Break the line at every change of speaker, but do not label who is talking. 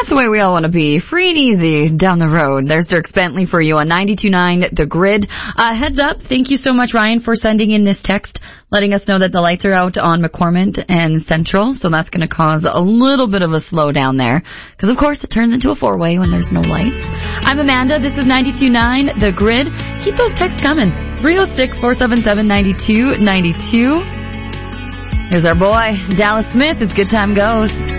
the way we all want to be. Free and easy down the road. There's Dirk Bentley for you on 92.9 The Grid. Heads up, thank you so much, Ryan, for sending in this text, letting us know that the lights are out on McCormick and Central, so that's going to cause a little bit of a slowdown there. Because, of course, it turns into a four-way when there's no lights. I'm Amanda. This is 92.9 The Grid. Keep those texts coming. 306-477-9292. Here's our boy, Dallas Smith, as Good Time Goes.